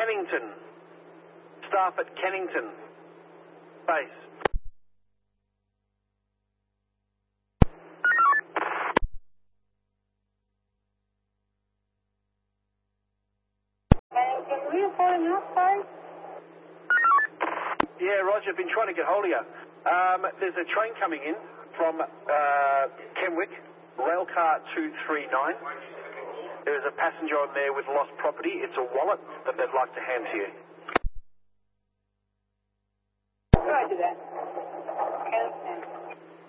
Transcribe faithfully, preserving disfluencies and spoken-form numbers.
Kennington. Staff at Kennington. Base. Kennington, were you calling us, sorry? Yeah, Roger, been trying to get hold of you. Um, there's a train coming in from uh, Kenwick, Railcar two three nine. There's a passenger on there with lost property. It's a wallet that they'd like to hand to you. Roger that. Kennington.